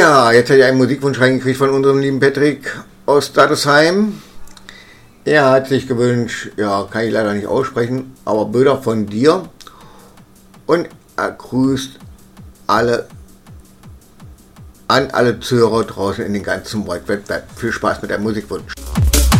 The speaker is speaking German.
Ja, jetzt hätte ich einen Musikwunsch reingekriegt von unserem lieben Patrick aus Statusheim. Er hat sich gewünscht, ja, kann ich leider nicht aussprechen, aber Bilder von dir. Und er grüßt alle Zuhörer draußen in den ganzen Wide Web. Viel Spaß mit deinem Musikwunsch.